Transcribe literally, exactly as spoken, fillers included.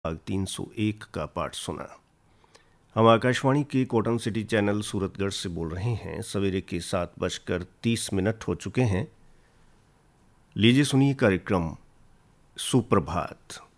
भाग तीन सौ एक का पाठ सुना। हम आकाशवाणी के कॉटन सिटी चैनल सूरतगढ़ से बोल रहे हैं। सवेरे के सात बजकर तीस मिनट हो चुके हैं। लीजिए सुनिए कार्यक्रम सुप्रभात।